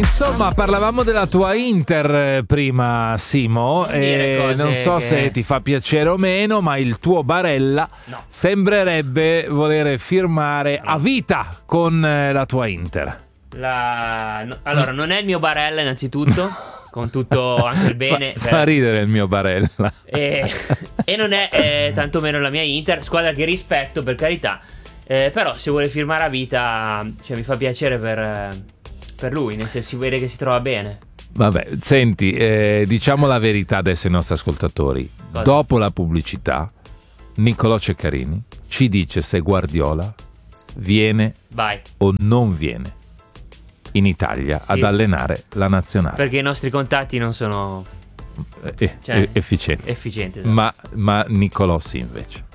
Insomma, parlavamo della tua Inter prima, Simo, e non so se ti fa piacere o meno, ma il tuo Barella sembrerebbe volere firmare a vita con la tua Inter. Allora, non è il mio Barella innanzitutto, con tutto anche il bene. Fa ridere il mio Barella. E non è tantomeno la mia Inter, squadra che rispetto, per carità. Però se vuole firmare a vita, cioè, mi fa piacere per lui, nel senso, si vede che si trova bene. Vabbè, senti, diciamo la verità adesso ai nostri ascoltatori. Cosa? Dopo la pubblicità, Niccolò Ceccarini ci dice se Guardiola viene o non viene in Italia ad allenare la nazionale. Perché i nostri contatti non sono efficienti. Esatto. Ma Niccolò sì, invece.